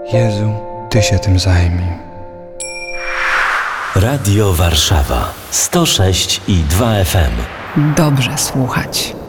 Jezu, Ty się tym zajmij. Radio Warszawa 106,2 FM. Dobrze słuchać.